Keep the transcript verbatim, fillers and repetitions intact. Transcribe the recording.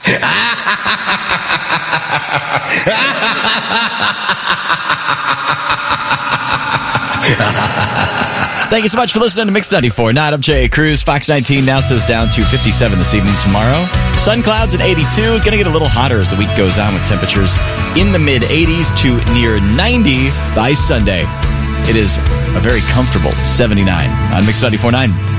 Thank you so much for listening to Mix ninety-four point nine. I'm Jay Cruz. Fox nineteen now says down to fifty-seven this evening. Tomorrow, sun clouds at eighty-two. Going to get a little hotter as the week goes on with temperatures in the mid-eighties to near ninety by Sunday. It is a very comfortable seventy-nine on Mix ninety-four point nine.